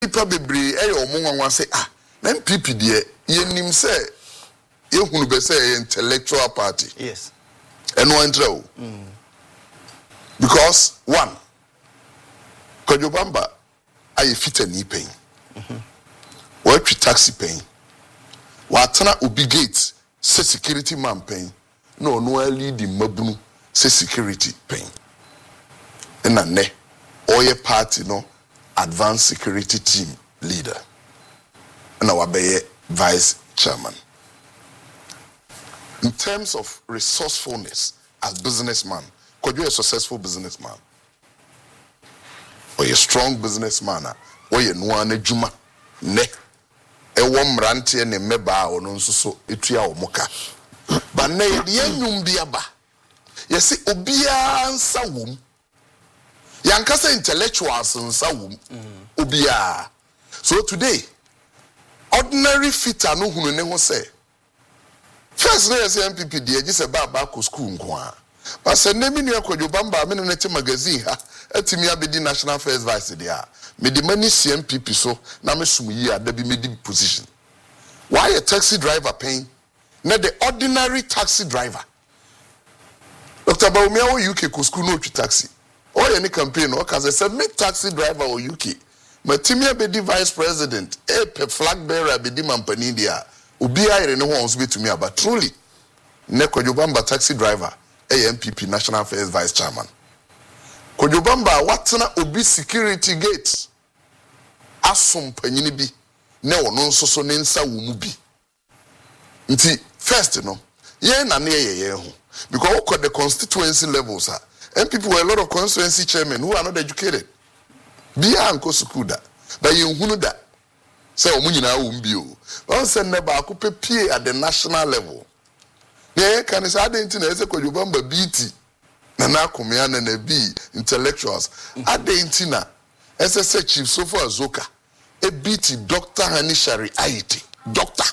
people bebree eyo omonwa say na MPP de yenim say ehunu be say intellectual party. Yes. Eno entrao. Because one Kwadwo aye fit ani pain. What taxi pain. Watana obi gate say security man pain. No lead the mabunu say security pain. And ne oye party no advanced security team leader. And our vice chairman. In terms of resourcefulness as businessman, could you a successful businessman? Or a strong businessman? Or you know an ejuma ne e wom rante ne meba ono nso so etua omoka. But na ye nyum bia ba. Yesi obia nsa wom. Yankasa intellectuals nsa wom. Obia. So today ordinary fitter no hunu ne ho say first na yes MPP dey gi se ba ko school nko. But say na mi nua Kwadwo Bamba me no te magazine ha atimi abedi national first vice there. Me the many CMPP so na me sum yi ada bi me di position. Why a taxi driver paying? Na the ordinary taxi driver. Dr. Baumia o UK ko school no twi taxi. O any campaign o ka say me taxi driver o UK. Matimi abedi vice president pe flag bearer abedi mampani dia. Obi ayere ne ho onso betumi aba truly. Ne Kwadwo Bamba taxi driver MPP national affairs vice chairman. Kwadwo Bamba watena obi security gate asom panyini bi ne ono nso so ne nsa wo mu bi. Nti first no ye na ne ye ho because we got the constituency levels MPP were a lot of constituency chairmen who are not educated. Bia anko school da but ye hunu da say omu nyina wo mbi o. Won say never akopɛ pie at the national level. Yeah, can say identity na say Kwadwo Bamba BT na komia na bi intellectuals identity na SSH chief Sofo Azoka a BT Dr. Hanishari IT doctor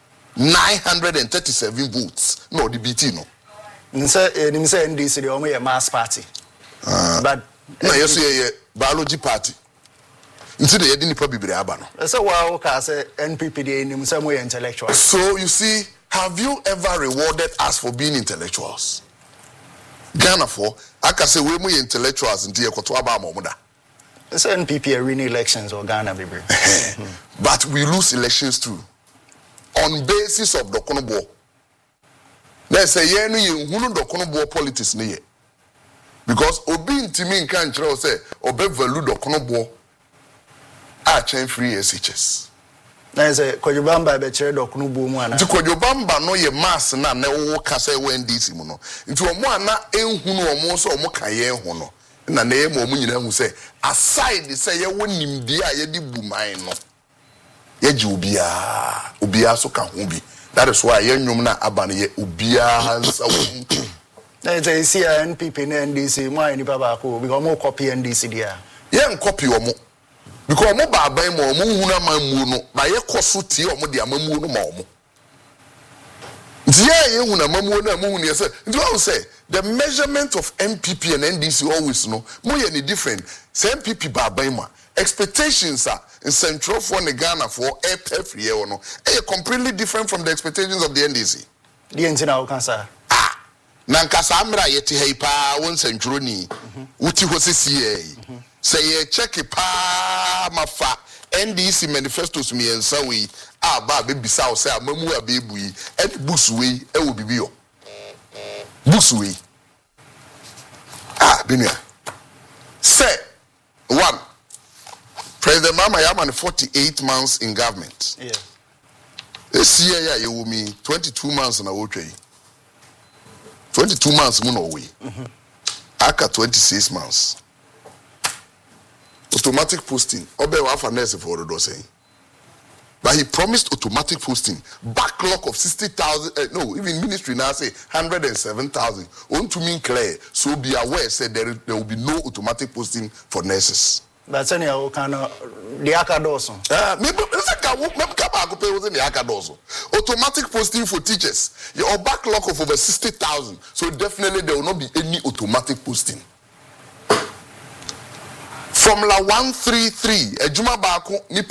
937 votes no the BT no nse NDC the omo mass party but na yeso ye biology party nti de yedi nipa bibire aba no say wa ka say NPP the enim say mo intellectual. So you see, have you ever rewarded us for being intellectuals? Ghana for I can say we mo intellectuals nti ekoto aba amomuda. Say NPP win elections or Ghana bibire. But we lose elections too on basis of dokonobo. Let's say ye no ye hunu dokonobo politics ne ye. Because obi ntimi nka nkyerɛ say obe value dokonobo a chain free SHS. Na say Kwadwo Bamba be chere dokonobo mu ana. Nti Kwadwo Bamba no ye mass na wo ka say NDC mu no. Nti omo ana enhunu omo so omo ka ye ho no. Na ye mo omo nyina hu say aside say ye wo nimdi a ye di bu man no. Ye ji obia so ka ho bi. That is why ye nwum na aba no ye obia hansa wo. Na say see NPP na NDC mo ani baba ko because mo copy NDC dia. Ye copy omo. Because omo baba mo omo hunu amamu no ba ye koso tie omo de amamu no ma omo. Ye hunu amamu no amamu ne say nti I will say the measurement of MPP and NDC always no mo ye ni different. Say MPP baba mo expectations are in Central for Ghana for free year no completely different from the expectations of the NDC. The entina o kan sa na nkasa amra yete hei pa won Central ni wuti ho sisi say ye check pa mafa NDC manifestos mi ensa we ba be bisa o say amamu abebu yi and books we e wo bibio books we binia say one President Mama Yaman 48 months in government. Yeah. This year you will me 22 months na wotwe. 22 months mu no we. Aka 26 months. Automatic posting. Obe wa fa nurse for do saying. But he promised automatic posting. Backlog of 60,000 no, even ministry now say 107,000. On to mean clear. So be aware said there will be no automatic posting for nurses. But any kind of the akadoso. Automatic posting for teachers. Your backlog of over 60,000. So definitely there will not be any automatic posting. Formula 133 adwuma baako